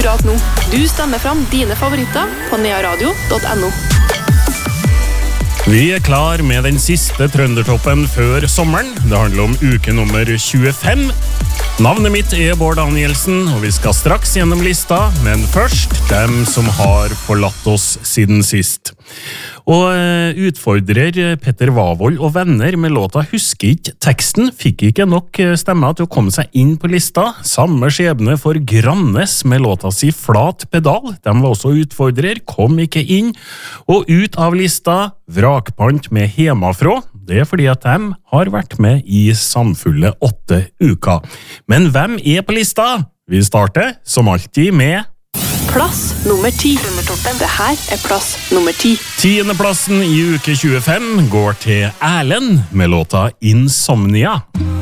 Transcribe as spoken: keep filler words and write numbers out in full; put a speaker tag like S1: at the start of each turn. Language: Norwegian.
S1: akkurat nå. Du stemmer fram dine favoritter på nearadio punktum no.
S2: Vi er klar med den siste Trøndertoppen før sommeren. Det handler om uke nummer tjuefem. Navnet mitt er Bård Danielsen, og vi skal straks gjennom lista, men først dem som har forlatt oss siden sist. Og utfordrer Petter Wavold og venner med låta Husker ikke teksten, fikk ikke nok stemmer til å komme seg inn på lista. Samme skjebne for Grannes med låta si Flat pedal. De var også utfordrer, kom ikke inn. Og ut av lista, Vrakpant med Hemafrå. Det er fordi at de har vært med i samfulle åtte uker. Men hvem er på lista? Vi starter som alltid med
S1: Plass nummer ti. Det her er plass nummer ti.
S2: Tiendeplassen i uke tjuefem går til Erlend med låta Insomnia.